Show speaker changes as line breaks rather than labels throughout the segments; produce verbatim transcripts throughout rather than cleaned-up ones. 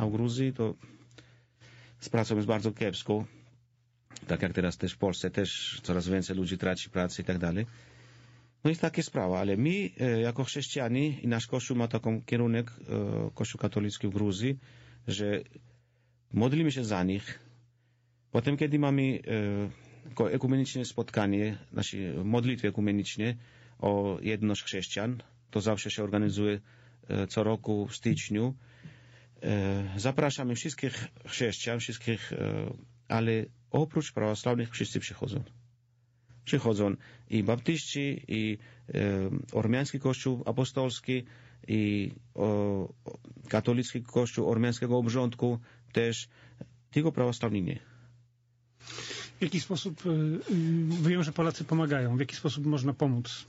a w Gruzji to z pracą jest bardzo kiepsko. Tak jak teraz też w Polsce, też coraz więcej ludzi traci pracę i tak dalej. No i takie sprawa, ale my jako chrześcijanie i nasz Kościół ma taką kierunek, Kościół katolicki w Gruzji, że modlimy się za nich. Potem, kiedy mamy ekumeniczne spotkanie, nasze modlitwy ekumeniczne o jedność chrześcijan, to zawsze się organizuje co roku w styczniu. Zapraszamy wszystkich chrześcijan, wszystkich, ale oprócz prawosławnych wszyscy przychodzą. Przychodzą i baptyści, i e, ormiański kościół apostolski, i o, katolicki kościół ormiańskiego obrządku też, tylko prawosławni nie.
W jaki sposób, wiem, że Polacy pomagają, w jaki sposób można pomóc?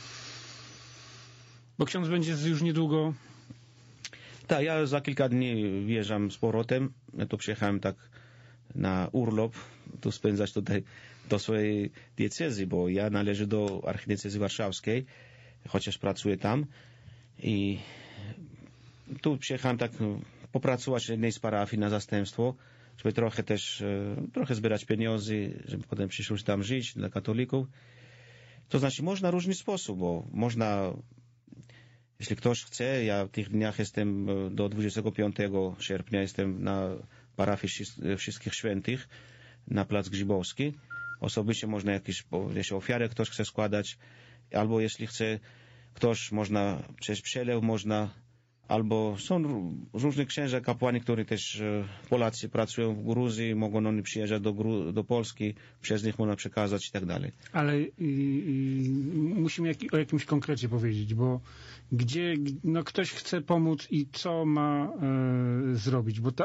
Bo ksiądz będzie już niedługo...
Tak, ja za kilka dni wjeżdżam z powrotem, ja tu przyjechałem tak na urlop, tu spędzać tutaj do swojej diecezji, bo ja należę do archidiecezji warszawskiej, chociaż pracuję tam i tu przyjechałem tak popracować w jednej z parafii na zastępstwo, żeby trochę też, trochę zbierać pieniądze, żeby potem przyszłość tam żyć dla katolików. To znaczy można w różny sposób, bo można, jeśli ktoś chce, ja w tych dniach jestem do dwudziestego piątego sierpnia, jestem na parafii Wszystkich Świętych na Plac Grzybowski. Osobiście można jakieś, jeśli ofiarę ktoś chce składać, albo jeśli chce ktoś, można przez przelew, można, albo są różne księża, kapłani, którzy też Polacy pracują w Gruzji, mogą oni przyjeżdżać do, Gru- do Polski, przez nich można przekazać i tak dalej.
Ale i, i, musimy jak, o jakimś konkrecie powiedzieć, bo gdzie no, ktoś chce pomóc i co ma e, zrobić, bo ta